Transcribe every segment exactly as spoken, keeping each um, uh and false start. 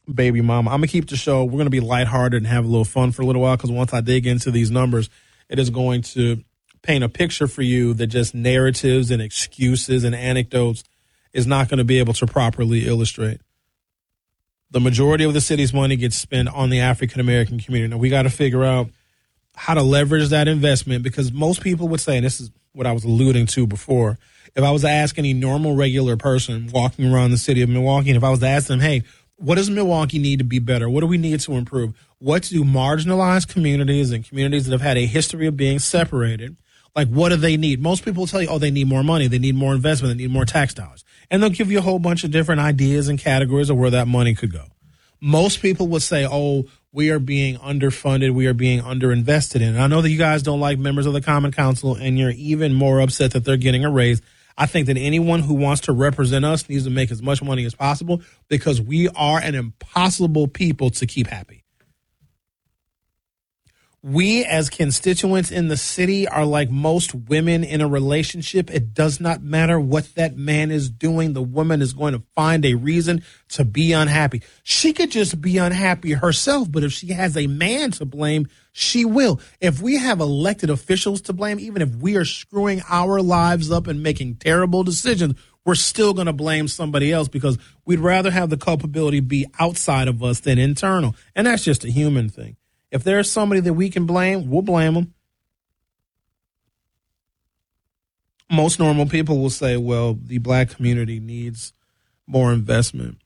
baby mama. I'm going to keep the show. We're going to be lighthearted and have a little fun for a little while because once I dig into these numbers, it is going to paint a picture for you that just narratives and excuses and anecdotes is not going to be able to properly illustrate. The majority of the city's money gets spent on the African-American community. Now, we got to figure out how to leverage that investment because most people would say, and this is what I was alluding to before, if I was to ask any normal, regular person walking around the city of Milwaukee, and if I was to ask them, hey, what does Milwaukee need to be better? What do we need to improve? What do marginalized communities and communities that have had a history of being separated, like what do they need? Most people will tell you, oh, they need more money. They need more investment. They need more tax dollars. And they'll give you a whole bunch of different ideas and categories of where that money could go. Most people would say, oh, we are being underfunded. We are being underinvested in. And I know that you guys don't like members of the Common Council, and you're even more upset that they're getting a raise. I think that anyone who wants to represent us needs to make as much money as possible because we are an impossible people to keep happy. We as constituents in the city are like most women in a relationship. It does not matter what that man is doing. The woman is going to find a reason to be unhappy. She could just be unhappy herself, but if she has a man to blame, she will. If we have elected officials to blame, even if we are screwing our lives up and making terrible decisions, we're still going to blame somebody else because we'd rather have the culpability be outside of us than internal. And that's just a human thing. If there's somebody that we can blame, we'll blame them. Most normal people will say, well, the black community needs more investment.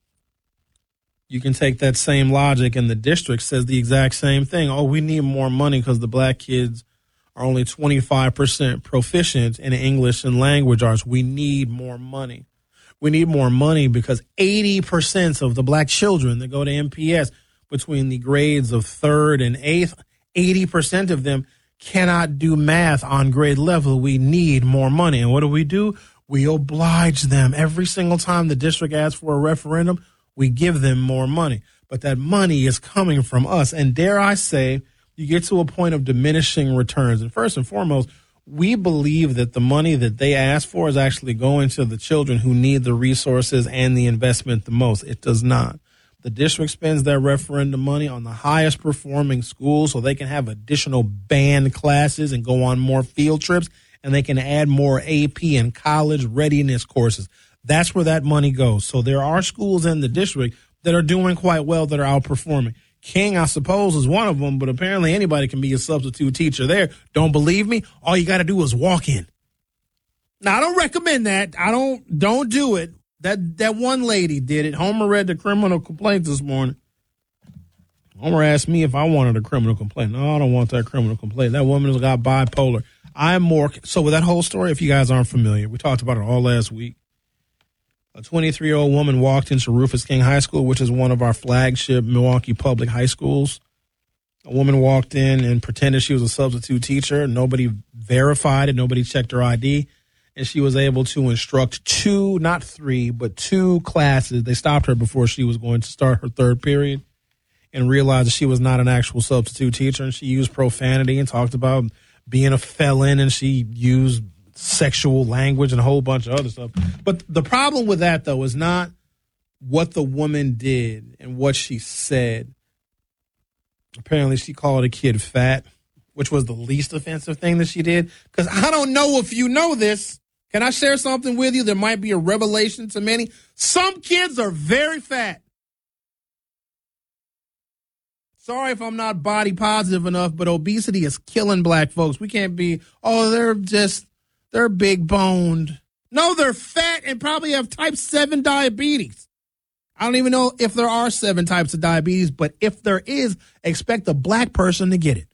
You can take that same logic and the district says the exact same thing. Oh, we need more money because the black kids are only twenty-five percent proficient in English and language arts. We need more money. We need more money because eighty percent of the black children that go to M P S between the grades of third and eighth, eighty percent of them cannot do math on grade level. We need more money. And what do we do? We oblige them. Every single time the district asks for a referendum, we give them more money. But that money is coming from us. And dare I say, you get to a point of diminishing returns. And first and foremost, we believe that the money that they ask for is actually going to the children who need the resources and the investment the most. It does not. The district spends their referendum money on the highest performing schools so they can have additional band classes and go on more field trips, and they can add more A P and college readiness courses. That's where that money goes. So there are schools in the district that are doing quite well, that are outperforming. King, I suppose, is one of them, but apparently anybody can be a substitute teacher there. Don't believe me? All you got to do is walk in. Now, I don't recommend that. I don't, don't do it. That that one lady did it. Homer read the criminal complaint this morning. Homer asked me if I wanted a criminal complaint. No, I don't want that criminal complaint. That woman has got bipolar. I'm more. So with that whole story, if you guys aren't familiar, we talked about it all last week. A twenty-three-year-old woman walked into Rufus King High School, which is one of our flagship Milwaukee public high schools. A woman walked in and pretended she was a substitute teacher. Nobody verified it. Nobody checked her I D. And she was able to instruct two, not three, but two classes. They stopped her before she was going to start her third period and realized that she was not an actual substitute teacher. And she used profanity and talked about being a felon, and she used sexual language and a whole bunch of other stuff. But the problem with that, though, is not what the woman did and what she said. Apparently, she called a kid fat, which was the least offensive thing that she did. Because I don't know if you know this. Can I share something with you that might be a revelation to many? Some kids are very fat. Sorry if I'm not body positive enough, but obesity is killing black folks. We can't be, oh, they're just, they're big boned. No, they're fat and probably have type seven diabetes. I don't even know if there are seven types of diabetes, but if there is, expect a black person to get it.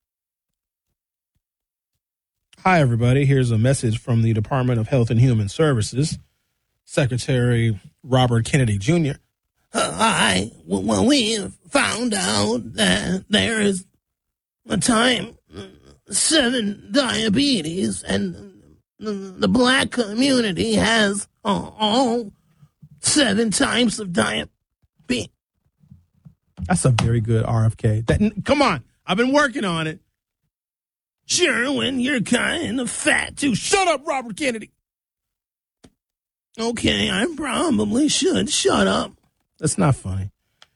Hi, everybody. Here's a message from the Department of Health and Human Services. Secretary Robert Kennedy Junior Uh, hi. Well, we found out that there is a type seven diabetes, and the, the black community has uh, all seven types of diabetes. That's a very good R F K. That, come on. I've been working on it. Sure, when you're kind of fat, too. Shut up, Robert Kennedy. Okay, I probably should shut up. That's not funny.